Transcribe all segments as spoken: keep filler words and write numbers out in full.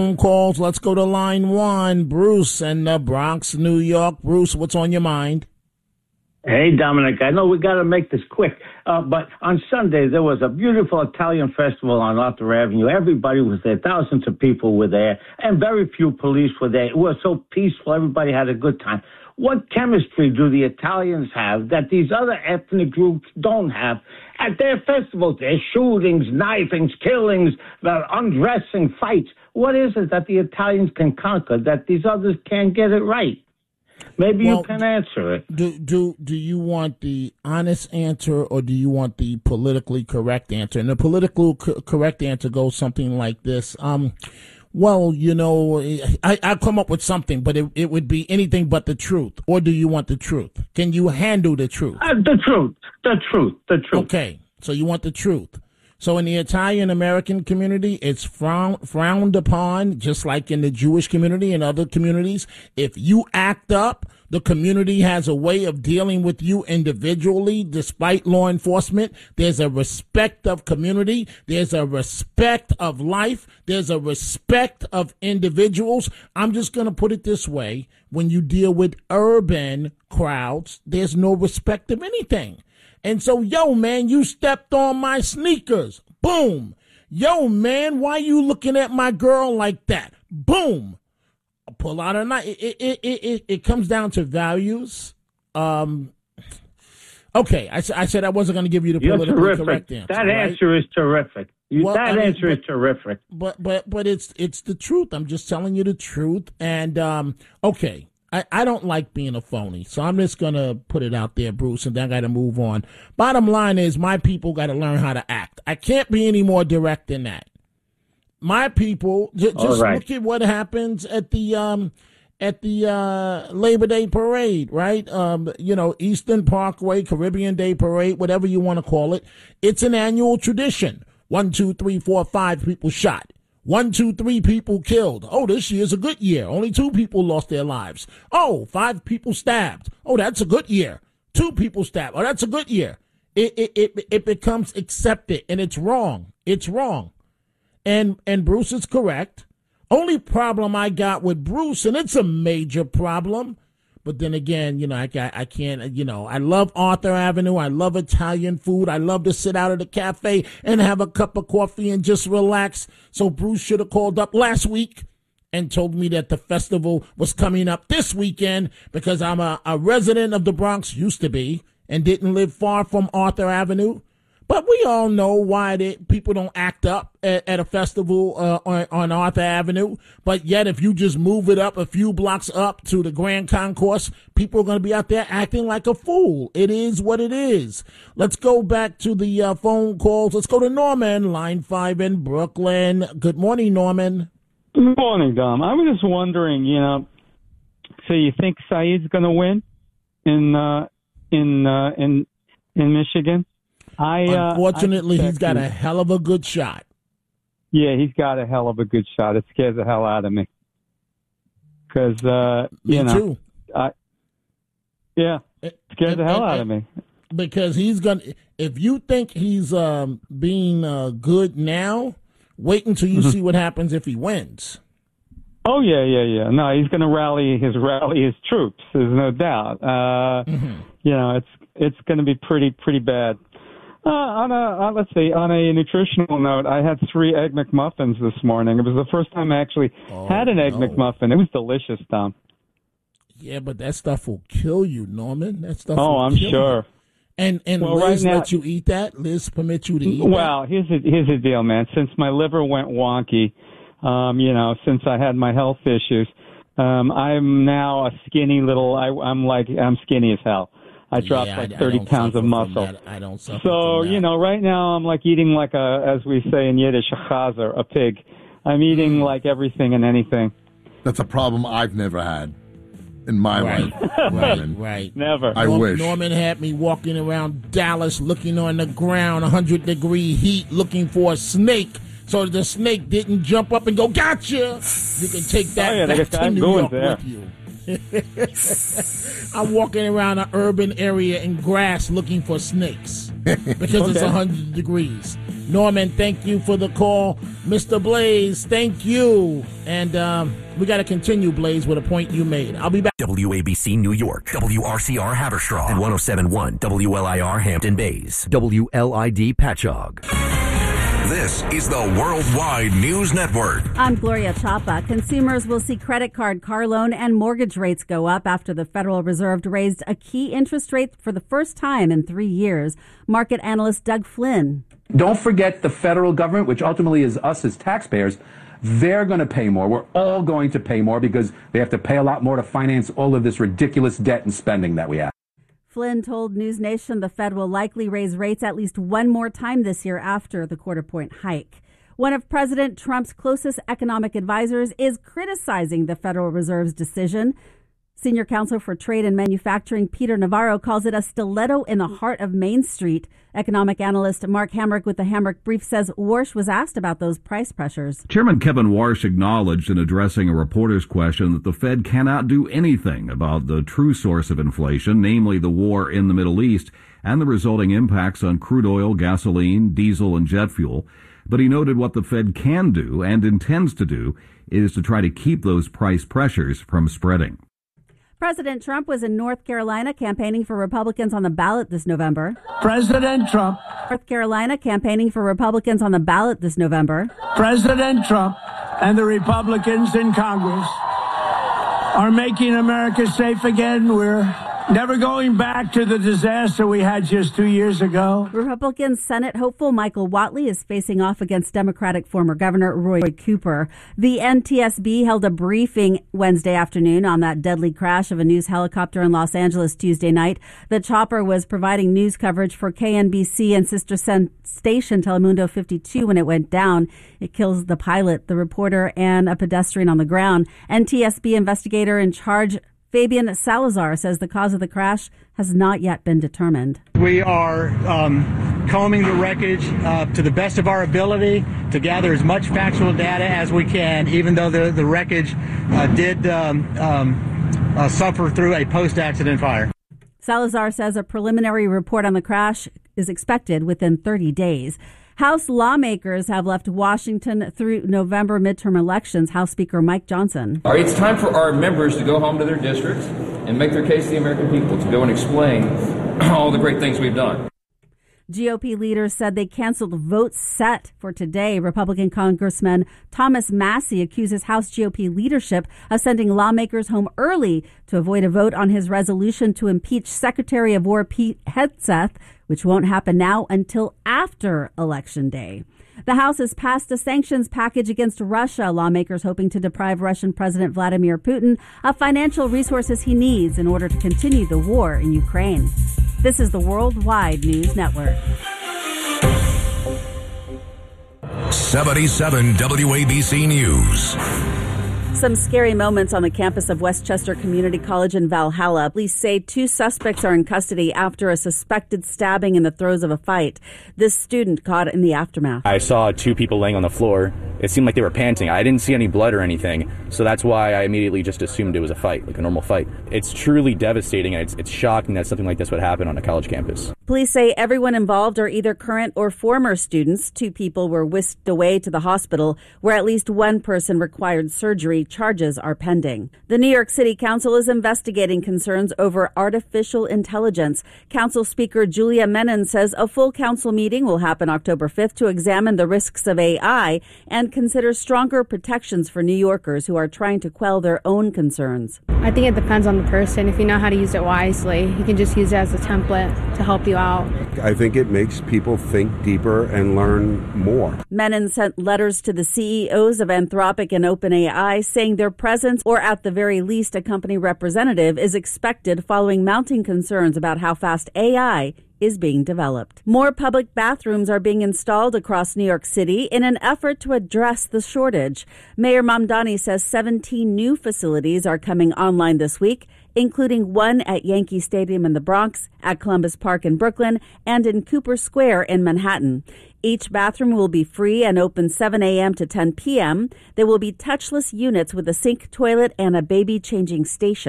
Phone calls. Let's go to line one. Bruce in the Bronx, New York. Bruce, what's on your mind? Hey, Dominic, I know we got to make this quick, uh, but on Sunday there was a beautiful Italian festival on Arthur Avenue. Everybody was there. Thousands of people were there, and very few police were there. It was so peaceful. Everybody had a good time. What chemistry do the Italians have that these other ethnic groups don't have at their festivals? There's shootings, knifings, killings, uh, undressing, fights. What is it that the Italians can conquer that these others can't get it right? Maybe well, you can answer it. Do do do you want the honest answer or do you want the politically correct answer? And the politically co- correct answer goes something like this. Um, well, you know, I, I'll come up with something, but it, it would be anything but the truth. Or do you want the truth? Can you handle the truth? Uh, the truth. The truth. The truth. Okay, so you want the truth. So in the Italian-American community, it's frown, frowned upon, just like in the Jewish community and other communities. If you act up, the community has a way of dealing with you individually, despite law enforcement. There's a respect of community. There's a respect of life. There's a respect of individuals. I'm just going to put it this way. When you deal with urban crowds, there's no respect of anything. And so, yo, man, you stepped on my sneakers. Boom. Yo, man, why you looking at my girl like that? Boom. I pull out a knife. It, it, it, it, it comes down to values. Um, okay, I, I said I wasn't going to give you the politically correct answer. That right? answer is terrific. You, well, that I mean, answer but, is terrific. But but but it's it's the truth. I'm just telling you the truth. And um, okay. I, I don't like being a phony, so I'm just going to put it out there, Bruce, and then I got to move on. Bottom line is my people got to learn how to act. I can't be any more direct than that. My people, j- just right. look at what happens at the um, at the uh, Labor Day parade, right? Um, you know, Eastern Parkway, Caribbean Day parade, whatever you want to call it. It's an annual tradition. One, two, three, four, five people shot. One, two, three people killed. Oh, this year's a good year. Only two people lost their lives. Oh, five people stabbed. Oh, that's a good year. Two people stabbed. Oh, that's a good year. It it it, it becomes accepted, and it's wrong. It's wrong. And and Bruce is correct. Only problem I got with Bruce, and it's a major problem, but then again, you know, I, I can't, you know, I love Arthur Avenue. I love Italian food. I love to sit out at a cafe and have a cup of coffee and just relax. So Bruce should have called up last week and told me that the festival was coming up this weekend because I'm a, a resident of the Bronx, used to be, and didn't live far from Arthur Avenue. But we all know why they, people don't act up at, at a festival uh, on, on Arthur Avenue. But yet, if you just move it up a few blocks up to the Grand Concourse, people are going to be out there acting like a fool. It is what it is. Let's go back to the uh, phone calls. Let's go to Norman, line five in Brooklyn. Good morning, Norman. Good morning, Dom. I was just wondering, you know, so you think Saeed's going to win in uh, in uh, in in Michigan? I, uh, Unfortunately, I he's got a hell of a good shot. Yeah, he's got a hell of a good shot. It scares the hell out of me. Because, uh, me you know. Too. I, yeah, it scares the hell out of me. Because he's going to, if you think he's um, being uh, good now, wait until you mm-hmm. see what happens if he wins. Oh, yeah, yeah, yeah. No, he's going to rally his rally his troops. There's no doubt. Uh, mm-hmm. You know, it's it's going to be pretty, pretty bad. Uh, on a uh, let's see, on a nutritional note, I had three Egg McMuffins this morning. It was the first time I actually oh, had an Egg no. McMuffin. It was delicious, Tom. Yeah, but that stuff will kill you, Norman. That stuff. Oh, will I'm kill sure. You. And and well, Liz right now, let you eat that? Liz permit you to eat well, that? here's the, here's the deal, man. Since my liver went wonky, um, you know, since I had my health issues, um, I'm now a skinny little. I, I'm like I'm skinny as hell. I dropped yeah, like I, thirty I pounds of muscle. I don't suffer So, from that. you know, right now I'm like eating like a, as we say in Yiddish, a chazer, a pig. I'm eating mm. like everything and anything. That's a problem I've never had in my right. life. right, Norman. right. Never. I Norm, wish. Norman had me walking around Dallas looking on the ground, one hundred degree heat, looking for a snake. So the snake didn't jump up and go, gotcha! You can take that oh, yeah, back to I'm New going York there. with you. I'm walking around an urban area in grass looking for snakes because okay. it's one hundred degrees. Norman, thank you for the call. Mister Blaze, thank you. And um, we got to continue, Blaze, with a point you made. I'll be back. W A B C New York, W R C R Haverstraw, and one oh seven point one W L I R Hampton Bays, W L I D Patchogue. This is the Worldwide News Network. I'm Gloria Chapa. Consumers will see credit card, car loan, and mortgage rates go up after the Federal Reserve raised a key interest rate for the first time in three years. Market analyst Doug Flynn. Don't forget the federal government, which ultimately is us as taxpayers. They're going to pay more. We're all going to pay more because they have to pay a lot more to finance all of this ridiculous debt and spending that we have. Flynn told News Nation the Fed will likely raise rates at least one more time this year after the quarter point hike. One of President Trump's closest economic advisors is criticizing the Federal Reserve's decision. Senior counsel for trade and manufacturing Peter Navarro calls it a stiletto in the heart of Main Street. Economic analyst Mark Hamrick with the Hamrick Brief says Warsh was asked about those price pressures. Chairman Kevin Warsh acknowledged in addressing a reporter's question that the Fed cannot do anything about the true source of inflation, namely the war in the Middle East and the resulting impacts on crude oil, gasoline, diesel, and jet fuel. But he noted what the Fed can do and intends to do is to try to keep those price pressures from spreading. President Trump was in North Carolina campaigning for Republicans on the ballot this November. President Trump. North Carolina campaigning for Republicans on the ballot this November. President Trump and the Republicans in Congress are making America safe again. We're never going back to the disaster we had just two years ago. Republican Senate hopeful Michael Whatley is facing off against Democratic former Governor Roy Cooper. The N T S B held a briefing Wednesday afternoon on that deadly crash of a news helicopter in Los Angeles Tuesday night. The chopper was providing news coverage for K N B C and sister station Telemundo fifty-two when it went down. It kills the pilot, the reporter, and a pedestrian on the ground. N T S B investigator in charge Fabian Salazar says the cause of the crash has not yet been determined. We are um, combing the wreckage uh, to the best of our ability to gather as much factual data as we can, even though the, the wreckage uh, did um, um, uh, suffer through a post-accident fire. Salazar says a preliminary report on the crash is expected within thirty days. House lawmakers have left Washington through November midterm elections. House Speaker Mike Johnson. All right, it's time for our members to go home to their districts and make their case to the American people, to go and explain all the great things we've done. G O P leaders said they canceled votes set for today. Republican Congressman Thomas Massey accuses House G O P leadership of sending lawmakers home early to avoid a vote on his resolution to impeach Secretary of War Pete Hegseth, which won't happen now until after Election Day. The House has passed a sanctions package against Russia, lawmakers hoping to deprive Russian President Vladimir Putin of financial resources he needs in order to continue the war in Ukraine. This is the Worldwide News Network. seventy-seven W A B C News. Some scary moments on the campus of Westchester Community College in Valhalla. Police say two suspects are in custody after a suspected stabbing in the throes of a fight. This student caught in the aftermath. I saw two people laying on the floor. It seemed like they were panting. I didn't see any blood or anything, so that's why I immediately just assumed it was a fight, like a normal fight. It's truly devastating, and it's, it's shocking that something like this would happen on a college campus. Police say everyone involved are either current or former students. Two people were whisked away to the hospital, where at least one person required surgery. Charges are pending. The New York City Council is investigating concerns over artificial intelligence. Council Speaker Julia Menon says a full council meeting will happen October fifth to examine the risks of A I and consider stronger protections for New Yorkers who are trying to quell their own concerns. I think it depends on the person. If you know how to use it wisely, you can just use it as a template to help you out. I think it makes people think deeper and learn more. Menon sent letters to the C E Os of Anthropic and OpenAI saying their presence, or at the very least a company representative, is expected following mounting concerns about how fast A I is being developed. More public bathrooms are being installed across New York City in an effort to address the shortage. Mayor Mamdani says seventeen new facilities are coming online this week, including one at Yankee Stadium in the Bronx, at Columbus Park in Brooklyn, and in Cooper Square in Manhattan. Each bathroom will be free and open seven a.m. to ten p.m. There will be touchless units with a sink, toilet, and a baby changing station.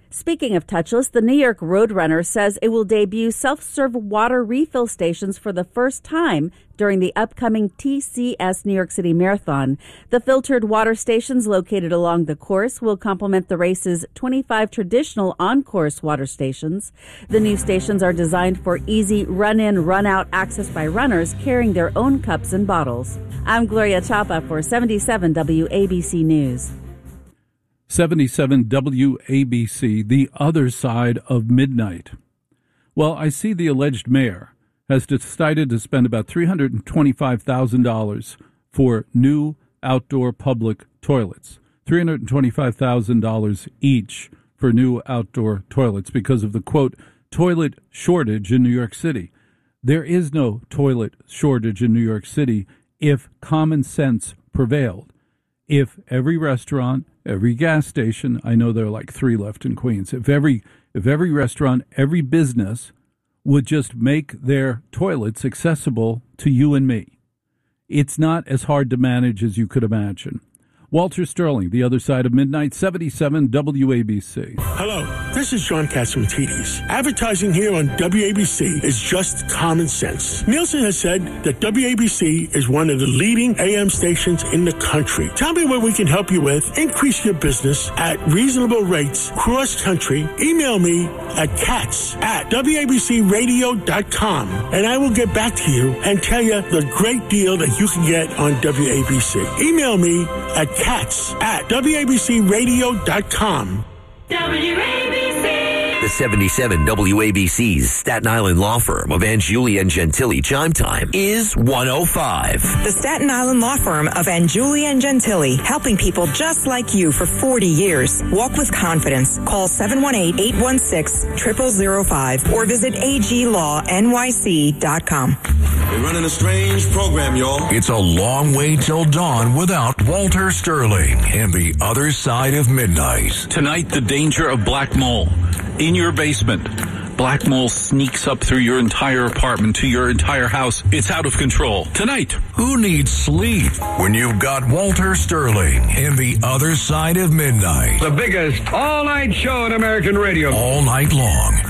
Speaking of touchless, the New York Roadrunner says it will debut self-serve water refill stations for the first time during the upcoming T C S New York City Marathon. The filtered water stations located along the course will complement the race's twenty-five traditional on-course water stations. The new stations are designed for easy run-in, run-out access by runners carrying their own cups and bottles. I'm Gloria Chapa for seventy-seven W A B C News. seventy-seven W A B C, the other side of midnight. Well, I see the alleged mayor has decided to spend about three hundred twenty-five thousand dollars for new outdoor public toilets. three hundred twenty-five thousand dollars each for new outdoor toilets because of the, quote, toilet shortage in New York City. There is no toilet shortage in New York City if common sense prevailed. If every restaurant, every gas station, I know there are like three left in Queens, if every if every restaurant, every business would just make their toilets accessible to you and me, it's not as hard to manage as you could imagine. Walter Sterling, The Other Side of Midnight, seventy-seven W A B C. Hello, this is John Catsimatidis. Advertising here on W A B C is just common sense. Nielsen has said that W A B C is one of the leading A M stations in the country. Tell me what we can help you with. Increase your business at reasonable rates cross-country. Email me at cats at W A B C radio dot com, and I will get back to you and tell you the great deal that you can get on W A B C. Email me at cats at W A B C radio dot com. W A B C. The seventy-seven W A B C's Staten Island law firm of Angiuli and Gentili chime time is one oh five. The Staten Island law firm of Angiuli and Gentili, helping people just like you for forty years. Walk with confidence. Call seven one eight, eight one six, zero zero zero five or visit A G law N Y C dot com. We're running a strange program, y'all. It's a long way till dawn without Walter Sterling and The Other Side of Midnight. Tonight, the danger of black mold. In your basement, black mold sneaks up through your entire apartment to your entire house. It's out of control. Tonight. Who needs sleep when you've got Walter Sterling and The Other Side of Midnight? The biggest all-night show on American radio. All night long.